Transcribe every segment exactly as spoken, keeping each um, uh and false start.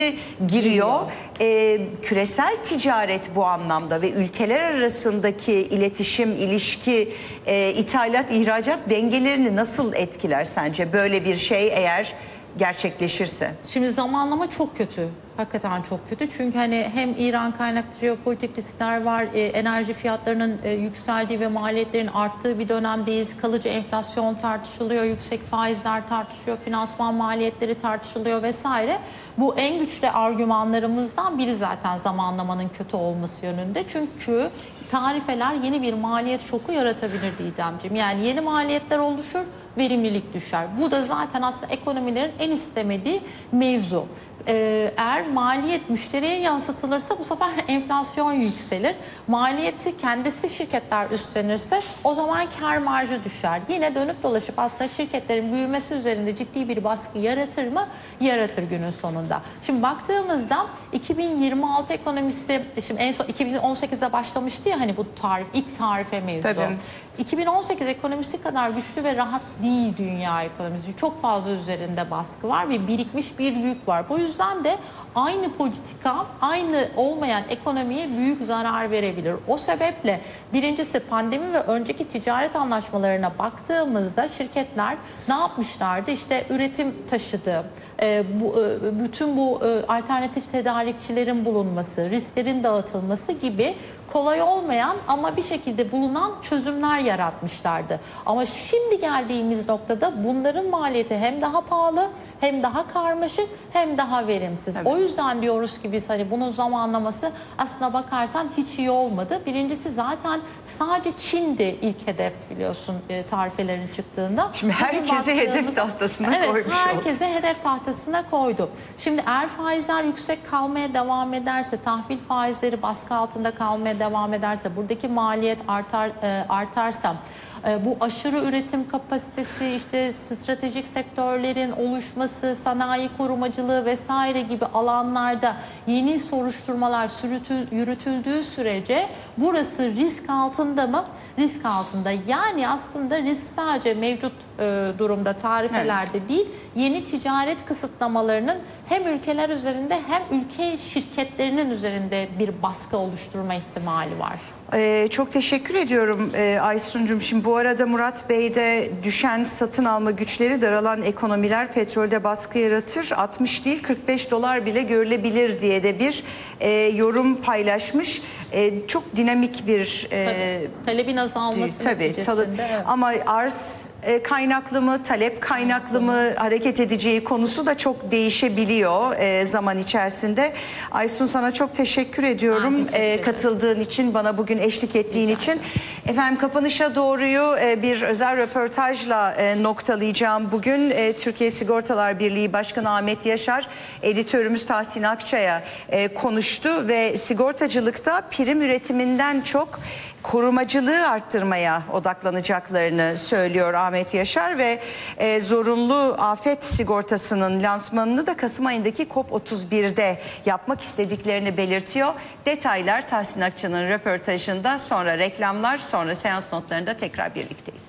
giriyor. Ee, küresel ticaret bu anlamda ve ülkeler arasındaki iletişim, ilişki, e, ithalat, ihracat dengelerini nasıl etkiler sence böyle bir şey eğer gerçekleşirse? Şimdi zamanlama çok kötü. Hakikaten çok kötü. Çünkü hani hem İran kaynaklı jeopolitik riskler var, e, enerji fiyatlarının e, yükseldiği ve maliyetlerin arttığı bir dönemdeyiz. Kalıcı enflasyon tartışılıyor, yüksek faizler tartışılıyor, finansman maliyetleri tartışılıyor vesaire. Bu en güçlü argümanlarımızdan biri zaten zamanlamanın kötü olması yönünde. Çünkü tarifeler yeni bir maliyet şoku yaratabilir Didemciğim. Yani yeni maliyetler oluşur, verimlilik düşer. Bu da zaten aslında ekonomilerin en istemediği mevzu. Ee, eğer maliyet müşteriye yansıtılırsa bu sefer enflasyon yükselir. Maliyeti kendisi şirketler üstlenirse o zaman kar marjı düşer. Yine dönüp dolaşıp aslında şirketlerin büyümesi üzerinde ciddi bir baskı yaratır mı? Yaratır günün sonunda. Şimdi baktığımızda iki bin yirmi altı ekonomisi, şimdi en son iki bin on sekizde başlamıştı ya hani bu tarif, ilk tarife mevzu. Tabii. iki bin on sekiz ekonomisi kadar güçlü ve rahat değil dünya ekonomisi. Çok fazla üzerinde baskı var ve birikmiş bir yük var. Bu yüzden de aynı politika, aynı olmayan ekonomiye büyük zarar verebilir. O sebeple birincisi pandemi ve önceki ticaret anlaşmalarına baktığımızda şirketler ne yapmışlardı? İşte üretim taşıdı, e, bu, e, bütün bu e, alternatif tedarikçilerin bulunması, risklerin dağıtılması gibi kolay olmayan ama bir şekilde bulunan çözümler yaratmışlardı. Ama şimdi geldiğimiz noktada bunların maliyeti hem daha pahalı, hem daha karmaşık, hem daha verimsiz. Evet. O yüzden diyoruz ki biz hani bunun zamanlaması aslına bakarsan hiç iyi olmadı. Birincisi zaten sadece Çin'de ilk hedef biliyorsun e, tarifelerin çıktığında. Şimdi herkese hedef tahtasına evet, koymuş herkese oldu. hedef tahtasına koydu. Şimdi eğer faizler yüksek kalmaya devam ederse, tahvil faizleri baskı altında kalmaya devam ederse, buradaki maliyet artar e, artarsa, e, bu aşırı üretim kapasitesi, işte stratejik sektörlerin oluşması, sanayi korumacılığı vesaire gibi alanlarda yeni soruşturmalar sürütül, yürütüldüğü sürece burası risk altında mı? Risk altında. Yani aslında risk sadece mevcut e, durumda tarifelerde evet. değil, yeni ticaret kısıtlamalarının hem ülkeler üzerinde hem ülke şirketlerinin üzerinde bir baskı oluşturma ihtimali var. Ee, çok teşekkür ediyorum ee, Aysun'cum. Şimdi bu arada Murat Bey de düşen satın alma güçleri, daralan ekonomiler petrolde baskı yaratır. altmış değil kırk beş dolar bile görülebilir diye de bir e, yorum paylaşmış. E, çok dinamik bir e, talebin azalması tabii, neticesinde. Evet. Ama arz e, kaynaklı mı, talep kaynaklı mı hareket edeceği konusu da çok değişebiliyor e, zaman içerisinde. Aysun, sana çok teşekkür ediyorum teşekkür e, katıldığın için, bana bugün eşlik ettiğin Rica için. Efendim, kapanışa doğruyu e, bir özel röportajla e, noktalayacağım. Bugün e, Türkiye Sigortalar Birliği Başkanı Ahmet Yaşar, editörümüz Tahsin Akçay'a e, konuştu ve sigortacılıkta prim üretiminden çok korumacılığı arttırmaya odaklanacaklarını söylüyor Ahmet Yaşar ve e, zorunlu afet sigortasının lansmanını da Kasım ayındaki COP otuz bir'de yapmak istediklerini belirtiyor. Detaylar Tahsin Akçay'ın röportajında, sonra reklamlar, sonra seans notlarında tekrar birlikteyiz.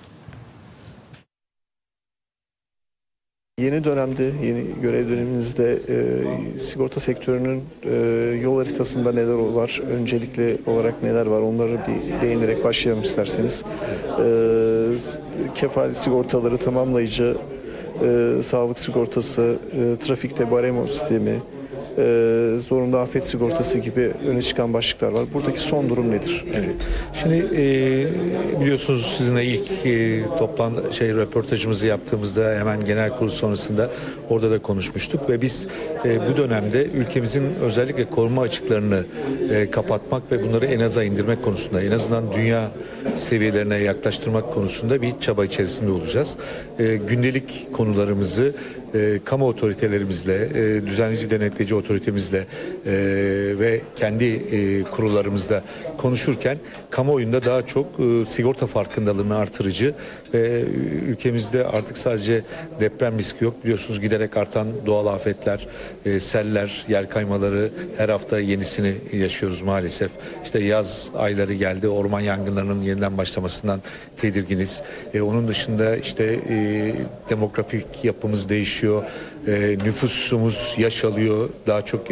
Yeni dönemde, yeni görev döneminizde e, sigorta sektörünün e, yol haritasında neler var, öncelikli olarak neler var, onları bir değinerek başlayalım isterseniz. E, kefalet sigortaları, tamamlayıcı e, sağlık sigortası, e, trafikte baremo sistemi, e, zorunlu afet sigortası gibi öne çıkan başlıklar var. Buradaki son durum nedir? Evet. Şimdi e, biliyorsunuz sizinle ilk e, toplantı şey röportajımızı yaptığımızda hemen genel kurul sonrasında orada da konuşmuştuk ve biz e, bu dönemde ülkemizin özellikle koruma açıklarını e, kapatmak ve bunları en aza indirmek konusunda, en azından dünya seviyelerine yaklaştırmak konusunda bir çaba içerisinde olacağız. E, gündelik konularımızı e, kamu otoritelerimizle, e, düzenleyici denetleyici otoritemizle e, ve kendi e, kurullarımızda konuşurken kamuoyunda daha çok e, sigorta farkındalığını artırıcı ve ülkemizde artık sadece deprem riski yok. Biliyorsunuz giderek artan doğal afetler, e, seller, yer kaymaları, her hafta yenisini yaşıyoruz maalesef. İşte yaz ayları geldi, orman yangınlarının yeniden başlamasından tedirginiz. E, onun dışında işte e, demografik yapımız değişiyor. değişiyor. E, nüfusumuz yaş alıyor. Daha çok